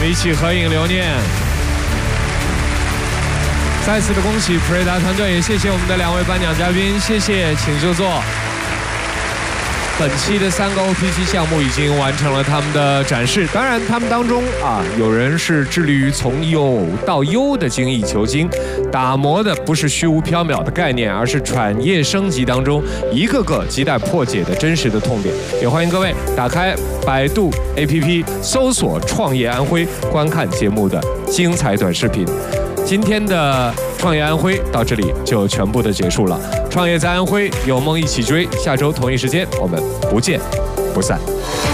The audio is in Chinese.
们一起合影留念。再次的恭喜普瑞达团队，也谢谢我们的2位颁奖嘉宾，谢谢，请就座。本期的3个 OPC 项目已经完成了他们的展示，当然他们当中有人是致力于从有到优的精益求精，打磨的不是虚无缥缈的概念，而是产业升级当中一个个亟待破解的真实的痛点。也欢迎各位打开百度 APP 搜索“创业安徽”，观看节目的精彩短视频。今天的创业安徽到这里就全部的结束了。创业在安徽，有梦一起追。下周同一时间我们不见不散。